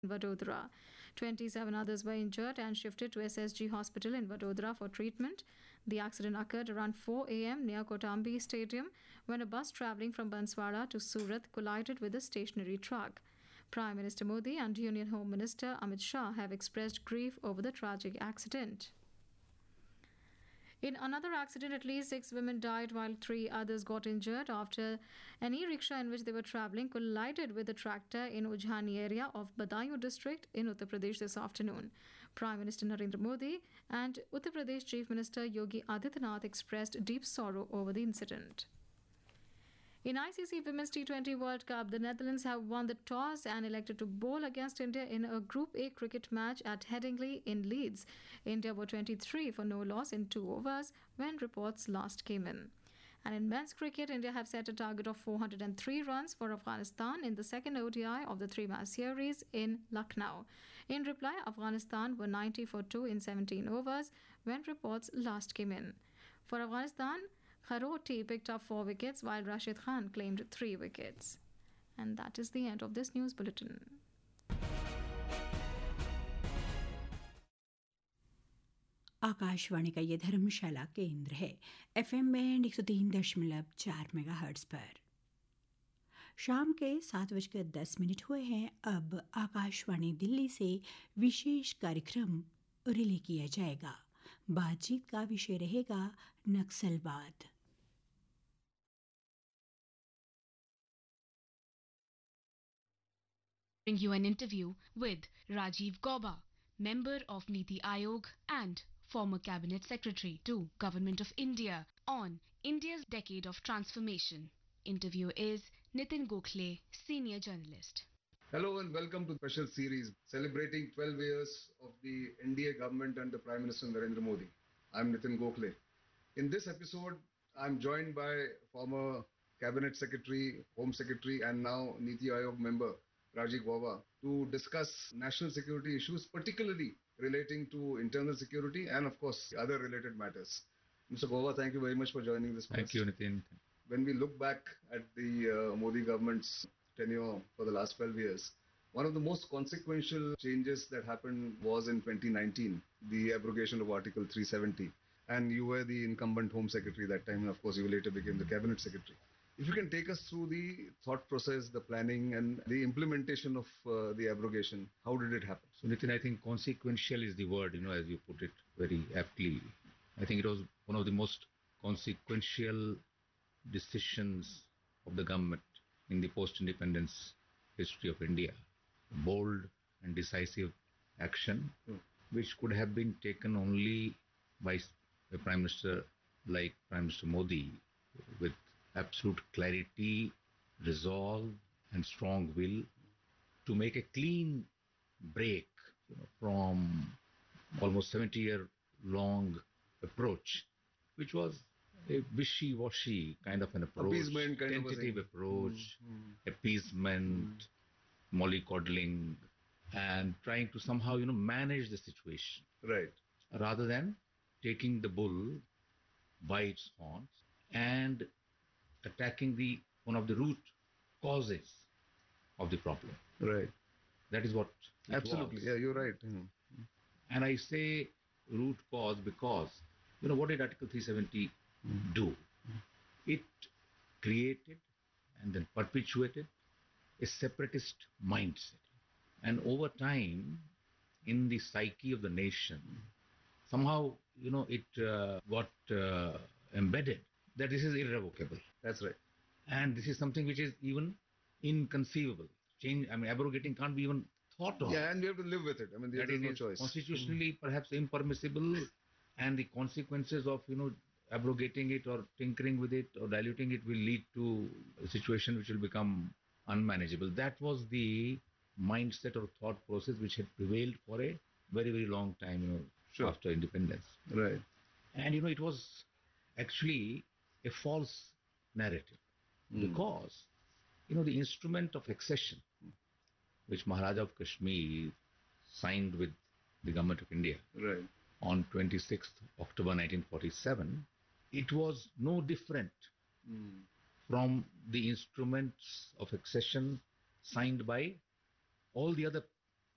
Vadodara. 27 others were injured and shifted to SSG Hospital in Vadodara for treatment. The accident occurred around 4 a.m. near Kotambi Stadium when a bus travelling from Banswara to Surat collided with a stationary truck. Prime Minister Modi and Union Home Minister Amit Shah have expressed grief over the tragic accident. In another accident, at least 6 women died while 3 others got injured after an e-rickshaw in which they were travelling collided with a tractor in Ujhani area of Badaयूं district in Uttar Pradesh this afternoon. Prime Minister Narendra Modi and Uttar Pradesh Chief Minister Yogi Adityanath expressed deep sorrow over the incident. In ICC Women's T20 World Cup, the Netherlands have won the toss and elected to bowl against India in a Group A cricket match at Headingley in Leeds. India were 23 for no loss in 2 overs when reports last came in. And in men's cricket, India have set a target of 403 runs for Afghanistan in the second ODI of the 3-match series in Lucknow. In reply, Afghanistan were 90 for 2 in 17 overs when reports last came in. For Afghanistan, Kharoti picked up 4 wickets while Rashid Khan claimed 3 wickets. And that is the end of this news bulletin. Akashvani का ये धर्मशाला केंद्र है FM band 103.4 megahertz पर। शाम के 7:10 हुए हैं। अब आकाशवाणी दिल्ली से विशेष कार्यक्रम रिले किया जाएगा। बातचीत का विषय रहेगा नक्सलवाद। Bring you an interview with Rajiv Gauba, member of Niti Aayog and former cabinet secretary to Government of India on India's decade of transformation. Interview is Nitin Gokhale, senior journalist. Hello and welcome to the special series celebrating 12 years of the NDA government under Prime Minister Narendra Modi. I'm Nitin Gokhale. In this episode, I'm joined by former Cabinet Secretary, Home Secretary and now Niti Aayog member Rajiv Gauba to discuss national security issues, particularly relating to internal security and of course other related matters. Mr. Gauba, thank you very much for joining this. Thank you, Nitin. When we look back at the Modi government's tenure for the last 12 years, one of the most consequential changes that happened was in 2019, the abrogation of Article 370. And you were the incumbent Home Secretary that time, and of course you later became the Cabinet Secretary. If you can take us through the thought process, the planning and the implementation of the abrogation, how did it happen? So Nitin, I think consequential is the word, as you put it very aptly. I think it was one of the most consequential decisions of the government in the post-independence history of India. Bold and decisive action, which could have been taken only by a Prime Minister like Prime Minister Modi with absolute clarity, resolve and strong will to make a clean break from almost 70-year-long approach, which was a wishy-washy kind of an approach, appeasement kind tentative approach, appeasement, mollycoddling, and trying to somehow, manage the situation. Right. Rather than taking the bull by its horns and attacking one of the root causes of the problem. Right. That is what it Absolutely. was. Yeah, you're right. And I say root cause because, what did Article 370 do? It created and then perpetuated a separatist mindset. And over time, in the psyche of the nation, somehow, it got embedded that this is irrevocable. That's right. And this is something which is even inconceivable. Abrogating can't be even thought of. Yeah, and we have to live with it. There's no choice. Constitutionally, perhaps impermissible, and the consequences of, abrogating it or tinkering with it or diluting it will lead to a situation which will become unmanageable. That was the mindset or thought process which had prevailed for a very, very long time, after independence. Right. And, it was actually a false narrative because, the instrument of accession, which Maharaja of Kashmir signed with the Government of India on 26th October 1947, it was no different from the instruments of accession signed by all the other